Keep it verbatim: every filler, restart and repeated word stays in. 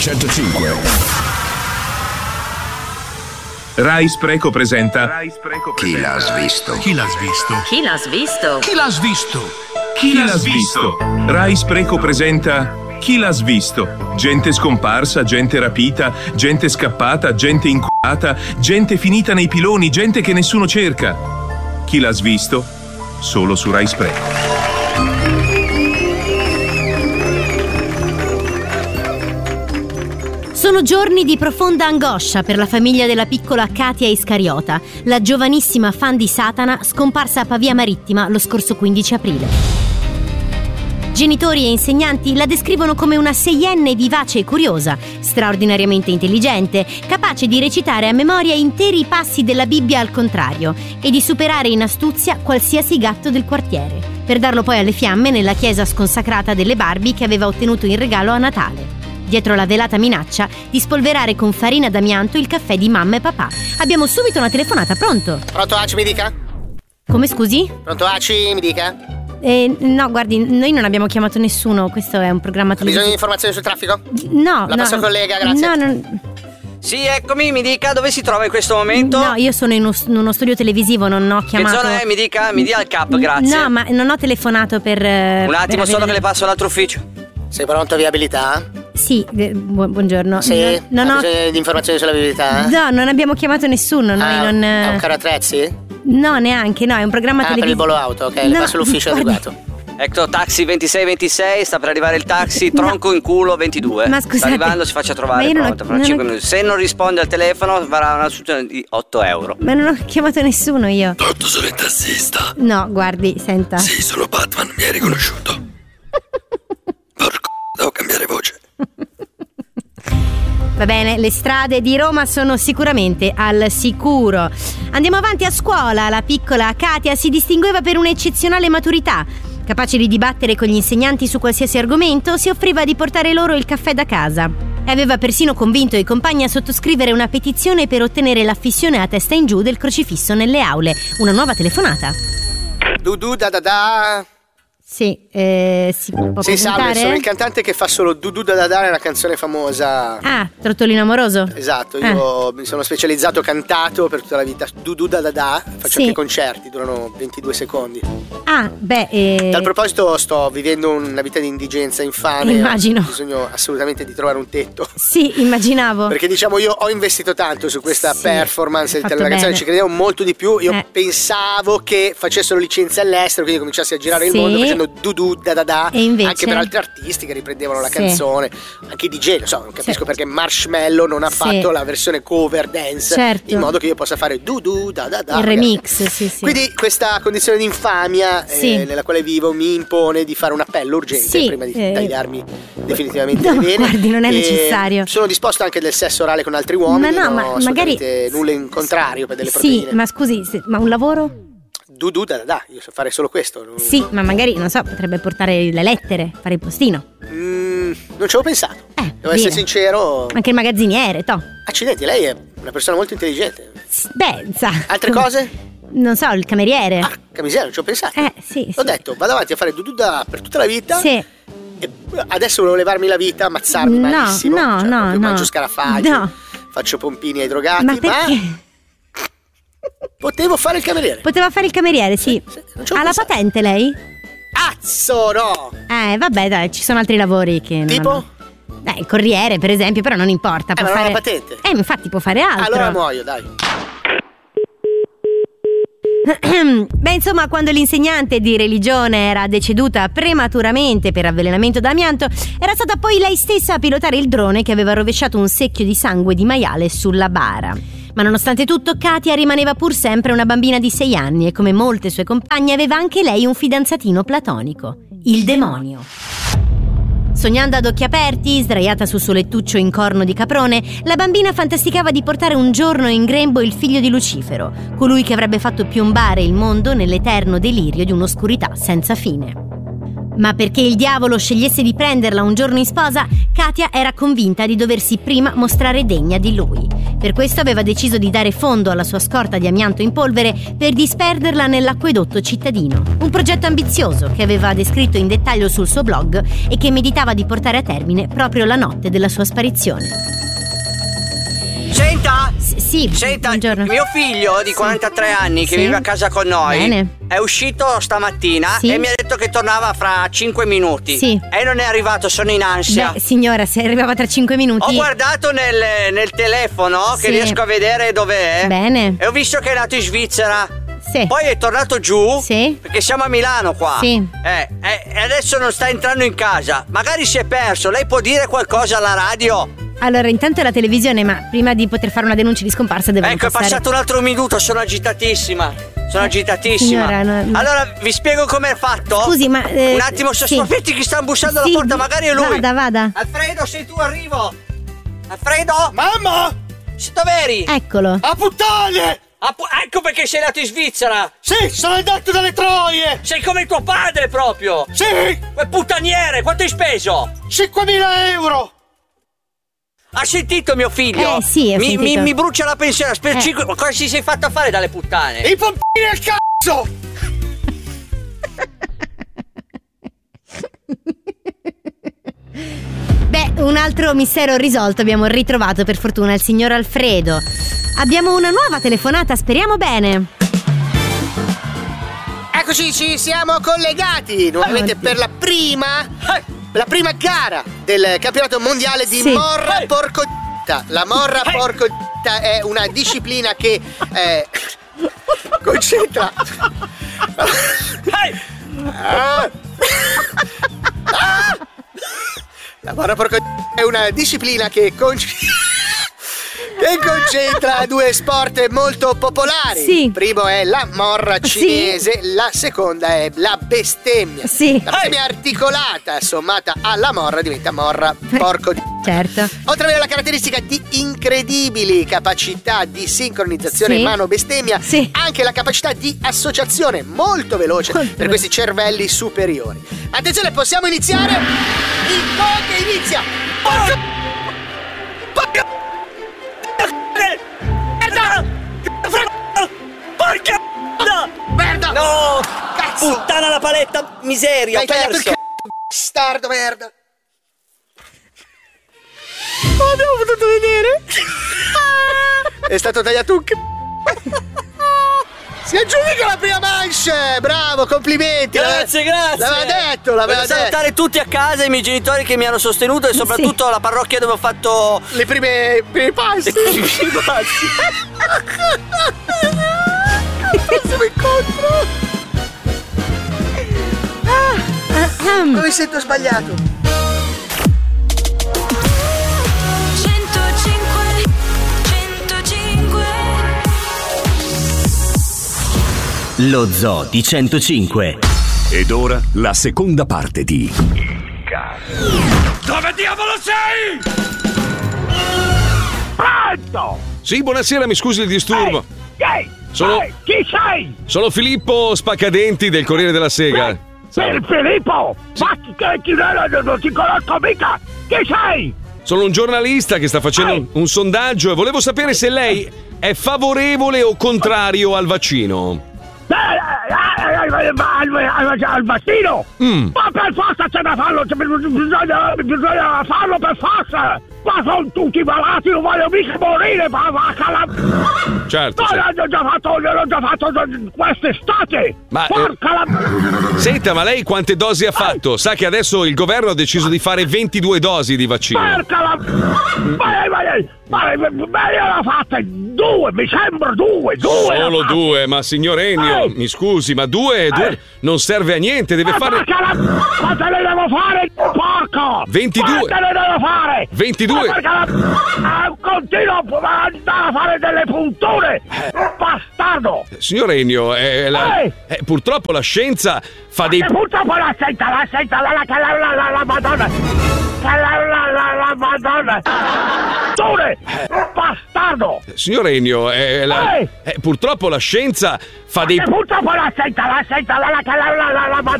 centocinque. Rai Spreco presenta Chi l'ha svisto? Chi l'ha svisto? Chi l'ha svisto? Chi l'ha svisto? Chi l'ha svisto? Rai Spreco presenta Chi l'ha svisto? Gente scomparsa, gente rapita, gente scappata, gente inculata, gente finita nei piloni, gente che nessuno cerca. Chi l'ha svisto? Solo su Rai Spreco. Sono giorni di profonda angoscia per la famiglia della piccola Katia Iscariota, la giovanissima fan di Satana scomparsa a Pavia Marittima lo scorso quindici aprile. Genitori e insegnanti la descrivono come una seienne vivace e curiosa, straordinariamente intelligente, capace di recitare a memoria interi passi della Bibbia al contrario e di superare in astuzia qualsiasi gatto del quartiere, per darlo poi alle fiamme nella chiesa sconsacrata delle Barbie che aveva ottenuto in regalo a Natale, dietro la velata minaccia di spolverare con farina d'amianto il caffè di mamma e papà. Abbiamo subito una telefonata, pronto? Pronto, Aci, mi dica? Come, scusi? Pronto, Aci, mi dica? Eh, no, guardi, noi non abbiamo chiamato nessuno, questo è un programma Ha televisivo. bisogno di informazioni sul traffico? No, La no. passo al collega, grazie. No, non... Sì, eccomi, mi dica dove si trova in questo momento? No, io sono in, uno, in uno studio televisivo, non ho chiamato. Che zona è? Mi dica, mi dia il cap, grazie. No, ma non ho telefonato per... Un attimo per solo avere... che le passo all'altro ufficio. Sei pronto a viabilità? Sì, eh, bu- buongiorno. Sì? Non, non ha ho... bisogno di informazioni sulla viabilità? No, non abbiamo chiamato nessuno, noi ah, non... Ha un carro attrezzi? No, neanche, no, è un programma ah, televisivo. per il volo auto, ok, le No, passo l'ufficio guardi. adeguato. Ecco, taxi ventisei ventisei, sta per arrivare il taxi, No. tronco in culo ventidue. Ma scusate. Sta arrivando, si faccia Ma trovare, io non ho- pronto, fra non ho- cinque minuti. Se non risponde al telefono, varrà una soluzione di otto euro. Ma non ho chiamato nessuno io. Pronto, sono il tassista. No, guardi, senta. Sì, sono Batman, mi hai riconosciuto? Porco, devo cambiare voce. Va bene, le strade di Roma sono sicuramente al sicuro. Andiamo avanti a scuola. La piccola Katia si distingueva per un'eccezionale maturità. Capace di dibattere con gli insegnanti su qualsiasi argomento, si offriva di portare loro il caffè da casa. E aveva persino convinto i compagni a sottoscrivere una petizione per ottenere l'affissione a testa in giù del crocifisso nelle aule. Una nuova telefonata. Du du da da da. Sì, eh, si può Sì, salve, presentare? sono il cantante che fa solo du du da da da, è una canzone famosa. Ah, Trottolino amoroso? Esatto, io Ah. mi sono specializzato cantato per tutta la vita. Du du da da da, faccio Sì. anche concerti, durano ventidue secondi. Ah, beh, eh... Dal proposito, sto vivendo una vita di indigenza infame. Immagino. Ho bisogno assolutamente di trovare un tetto. Sì, immaginavo. Perché diciamo io ho investito tanto su questa Sì, performance hai di fatto la canzone, bene. ci credevo molto di più. Io Eh. pensavo che facessero licenze all'estero, quindi cominciassi a girare Sì. il mondo facendo du du da da da, E invece? anche per altri artisti che riprendevano la Sì. canzone, anche i D J, non so, non capisco Sì. perché Marshmello non ha Sì. fatto la versione cover dance, Certo. in modo che io possa fare du du da da da. Il ragazzi. remix, sì, sì. Quindi questa condizione di infamia Sì. eh, nella quale vivo mi impone di fare un appello urgente Sì, prima di eh, tagliarmi definitivamente no, le vene. guardi, non è E necessario. Sono disposto anche del sesso orale con altri uomini, Ma no, non ma ho magari- assolutamente nulla in contrario per delle Sì, proteine. ma scusi, se- ma un lavoro? Du du da da da, io so fare solo questo. non- Sì, ma magari, non so, potrebbe portare le lettere, fare il postino. Mm, non ci avevo pensato. Eh, Devo essere dire. sincero. Anche il magazziniere, toh. Accidenti, lei è una persona molto intelligente. S- Beh, sa. Altre cose? Non so, il cameriere. Ah, camiseria, non ci ho pensato. Eh, sì, sì. Ho detto, vado avanti a fare du du da per tutta la vita. Sì. E adesso volevo levarmi la vita, ammazzarmi No, malissimo. no, cioè, no, proprio no. Mangio scarafaggi, No. faccio pompini ai drogati, Ma perché? potevo fare il cameriere. Poteva fare il cameriere, sì. sì, non ci ho Ha la pensato. patente lei? Azzo, no! Eh, vabbè, dai, ci sono altri lavori che non Tipo? hanno- Eh, il corriere, per esempio, però non importa. Eh, può ma non ha fare... la patente. Eh, infatti può fare altro. Allora muoio, dai. Beh, insomma, quando l'insegnante di religione era deceduta prematuramente per avvelenamento d'amianto, era stata poi lei stessa a pilotare il drone che aveva rovesciato un secchio di sangue di maiale sulla bara. Ma nonostante tutto, Katia rimaneva pur sempre una bambina di sei anni e, come molte sue compagne, aveva anche lei un fidanzatino platonico, il demonio. Sognando ad occhi aperti, sdraiata sul suo lettuccio in corno di caprone, la bambina fantasticava di portare un giorno in grembo il figlio di Lucifero, colui che avrebbe fatto piombare il mondo nell'eterno delirio di un'oscurità senza fine. Ma perché il diavolo scegliesse di prenderla un giorno in sposa, Katia era convinta di doversi prima mostrare degna di lui. Per questo aveva deciso di dare fondo alla sua scorta di amianto in polvere per disperderla nell'acquedotto cittadino. Un progetto ambizioso che aveva descritto in dettaglio sul suo blog e che meditava di portare a termine proprio la notte della sua sparizione. Senta! S- sì, Senta, buongiorno. mio figlio di quarantatré anni che Sì. vive a casa con noi Bene. è uscito stamattina Sì. e mi ha detto che tornava fra cinque minuti. Sì. E non è arrivato, sono in ansia. Beh, signora, se arrivava tra cinque minuti. Ho guardato nel, nel telefono che Sì. riesco a vedere dov'è. Bene. E ho visto che è nato in Svizzera. Sì. Poi è tornato giù. Sì. Perché siamo a Milano qua. Sì. Eh, eh, e adesso non sta entrando in casa. Magari si è perso. Lei può dire qualcosa alla radio? Allora, intanto è la televisione, ma prima di poter fare una denuncia di scomparsa devono Ecco, passare... è passato un altro minuto, sono agitatissima. Sono agitatissima. signora, no- Allora, vi spiego com'è fatto? Scusi, ma... eh, Un attimo, sì. sospetti che stanno bussando Sì, alla porta, magari è lui. Vada, vada. Alfredo, sei tu, arrivo. Alfredo? Mamma! Dov'eri? Eccolo. A puttane! Ah, pu- ecco perché sei nato in Svizzera. Sì, sono andato dalle troie! Sei come tuo padre proprio. Sì! Quel puttaniere, quanto hai speso? cinquemila euro! Ha sentito mio figlio? Eh, sì, ho mi, sentito. mi, mi brucia la pensione. Per Eh. cinque... Ma cosa si sei fatta fare dalle puttane? I pompini al cazzo! Beh, un altro mistero risolto abbiamo ritrovato per fortuna il signor Alfredo. Abbiamo una nuova telefonata, speriamo bene. Eccoci, ci siamo collegati nuovamente Oddio. per la prima la prima gara del campionato mondiale di Sì. morra porco d***a. La morra porco d***a è una disciplina che eh, concentra Ah. Ah. La morra porco d***a è una disciplina che concentra che concentra due sport molto popolari. Sì. Il primo è la morra cinese, la seconda è la bestemmia. Sì. La bestemmia articolata sommata alla morra diventa morra porco di... Certo. Oltre ad avere la caratteristica di incredibili capacità di sincronizzazione Sì. mano-bestemmia, Sì. anche la capacità di associazione molto veloce Molto per veloce. questi cervelli superiori. Attenzione, possiamo iniziare? Il gong inizia! Porco... Porco... Porca Merda! No! Cazzo! Puttana la paletta, miseria, ho Hai tagliato il perso. c***o, bastardo, merda! Oh, abbiamo potuto vedere. È stato tagliato un c***o. Si aggiudica la prima manche! Bravo, complimenti! Grazie, grazie. L'aveva detto, l'aveva Voglio detto. salutare tutti a casa, i miei genitori che mi hanno sostenuto e soprattutto la parrocchia dove ho fatto Le prime, i primi passi. i primi passi. Prossimo incontro. Ahem. Non mi sento sbagliato. centocinque centocinque Lo Zoo di centocinque. Ed ora la seconda parte di Dove diavolo sei? Pronto! Sì, buonasera, mi scusi il disturbo. Chi? Sono- Ehi, chi sei? Sono Filippo Spaccadenti del Corriere della Sega. Per Filippo! Ma chi, chi, chi non, non ti conosco mica! Chi sei? Sono un giornalista che sta facendo un, un sondaggio e volevo sapere se lei è favorevole o contrario al vaccino. Eh, eh, eh, eh, ma Al, al, al vaccino? Mm. Ma per forza c'è da farlo! c'è- Bisogna, bisogna farlo per forza! Ma sono tutti malati, non voglio mica morire! Ma vacca la... Certo, Ma certo. l'ho già fatto, l'ho già fatto quest'estate! Ma, Porca la... Senta, ma lei quante dosi ha fatto? Sa che adesso il governo ha deciso di fare ventidue dosi di vaccino. Porca la... Ma, ma, ma, ma, ma io l'ho fatta due, mi sembra due, due! Solo l'ho fatta. due, ma signor Ennio, Eh. mi scusi, ma due, due Eh. non serve a niente, deve Ma fare porca la... Quante ne devo fare, porco? ventidue. Quante ne devo fare? ventidue. Ma porca la... Ah, continuo a andare a fare delle punture! Bastardo! Signor Ennio, eh, la- Eh. eh, purtroppo la scienza fa dei... Che purtroppo la senta, la senta, la, la, la, la, la, la madonna! La, la, la, la, la madonna! Punture! Bastardo! Signor Ennio, eh, la- Eh. eh, purtroppo la scienza fa dei... Che purtroppo la senta, la senta, la, la, la, la, la, la,